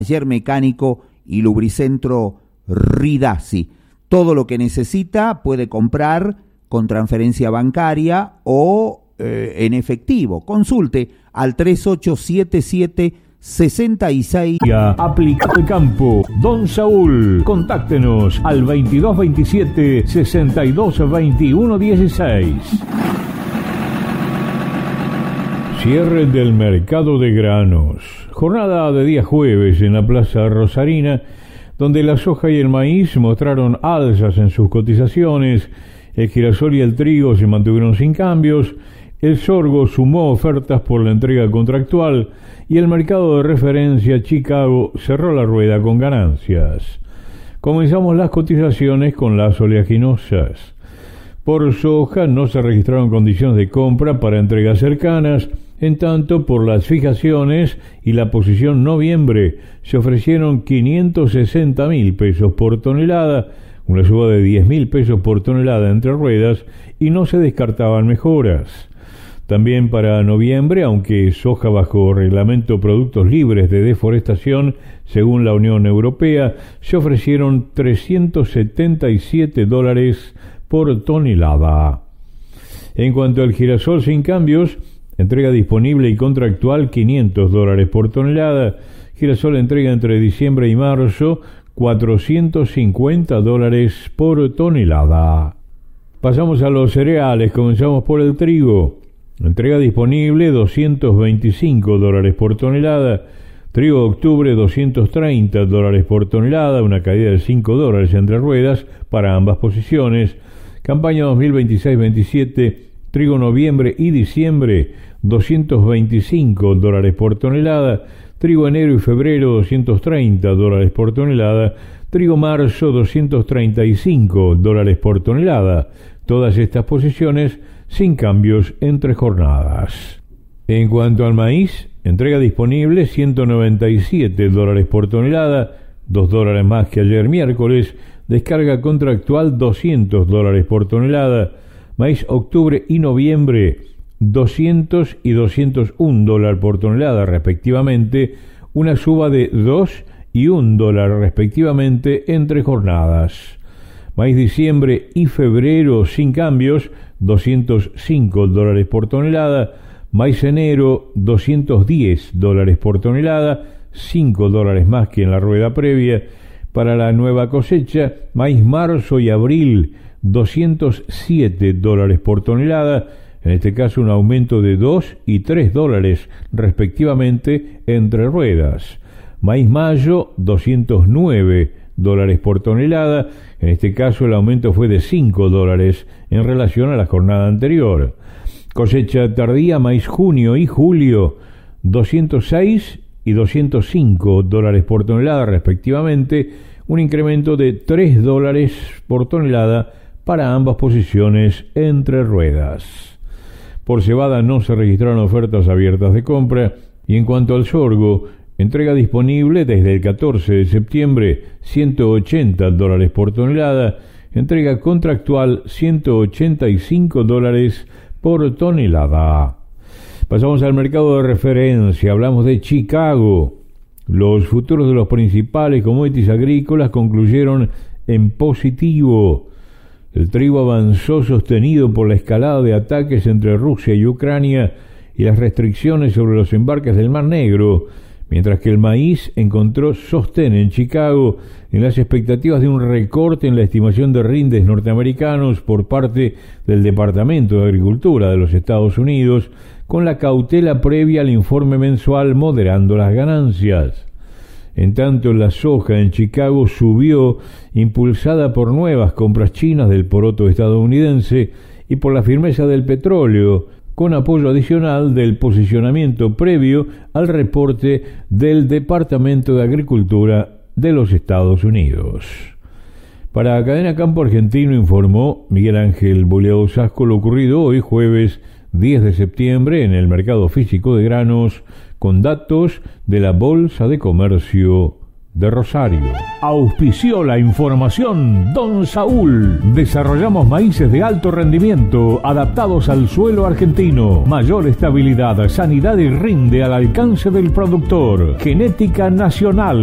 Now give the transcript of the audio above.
taller mecánico y lubricentro Ridasi. Todo lo que necesita puede comprar con transferencia bancaria o en efectivo. Consulte al 3877-66. Aplica al campo. Don Saúl, contáctenos al 2227-622116. Cierre del mercado de granos. Jornada de día jueves en la Plaza Rosarina, donde la soja y el maíz mostraron alzas en sus cotizaciones, el girasol y el trigo se mantuvieron sin cambios, el sorgo sumó ofertas por la entrega contractual y el mercado de referencia Chicago cerró la rueda con ganancias. Comenzamos las cotizaciones con las oleaginosas. Por soja no se registraron condiciones de compra para entregas cercanas, en tanto por las fijaciones y la posición noviembre se ofrecieron 560.000 pesos por tonelada, una suba de 10.000 pesos por tonelada entre ruedas, y no se descartaban mejoras. También para noviembre, aunque soja bajo reglamento productos libres de deforestación, según la Unión Europea, se ofrecieron $377 por tonelada. En cuanto al girasol sin cambios, entrega disponible y contractual $500 por tonelada. Girasol entrega entre diciembre y marzo $450 por tonelada. Pasamos a los cereales, comenzamos por el trigo. Entrega disponible $225 por tonelada. Trigo de octubre $230 por tonelada, una caída de $5 entre ruedas para ambas posiciones. Campaña 2026-27, trigo noviembre y diciembre $225 por tonelada. Trigo enero y febrero $230 por tonelada. Trigo marzo $235 por tonelada. Todas estas posiciones sin cambios entre jornadas. En cuanto al maíz, entrega disponible $197 por tonelada, $2 más que ayer miércoles. Descarga contractual $200 por tonelada. Maíz octubre y noviembre $200 y $201 por tonelada respectivamente, una suba de $2 y $1 respectivamente entre jornadas. Maíz diciembre y febrero sin cambios $205 por tonelada. Maíz enero $210 por tonelada, $5 más que en la rueda previa. Para la nueva cosecha, maíz marzo y abril $207 por tonelada, en este caso un aumento de $2 y $3 respectivamente entre ruedas. Maíz mayo $209 por tonelada, en este caso el aumento fue de $5 en relación a la jornada anterior. Cosecha tardía, maíz junio y julio $206 y $205 por tonelada respectivamente, un incremento de $3 por tonelada para ambas posiciones entre ruedas. Por cebada no se registraron ofertas abiertas de compra, y en cuanto al sorgo, entrega disponible desde el 14 de septiembre $180 por tonelada, entrega contractual $185 por tonelada. Pasamos al mercado de referencia, hablamos de Chicago. Los futuros de los principales commodities agrícolas concluyeron en positivo. El trigo avanzó sostenido por la escalada de ataques entre Rusia y Ucrania y las restricciones sobre los embarques del Mar Negro, mientras que el maíz encontró sostén en Chicago en las expectativas de un recorte en la estimación de rindes norteamericanos por parte del Departamento de Agricultura de los Estados Unidos, con la cautela previa al informe mensual moderando las ganancias. En tanto, la soja en Chicago subió, impulsada por nuevas compras chinas del poroto estadounidense y por la firmeza del petróleo, con apoyo adicional del posicionamiento previo al reporte del Departamento de Agricultura de los Estados Unidos. Para Cadena Campo Argentino informó Miguel Ángel Boleado Sasco lo ocurrido hoy jueves 10 de septiembre en el mercado físico de granos, con datos de la Bolsa de Comercio de Rosario. Auspició la información Don Saúl. Desarrollamos maíces de alto rendimiento adaptados al suelo argentino. Mayor estabilidad, sanidad y rinde al alcance del productor. Genética nacional.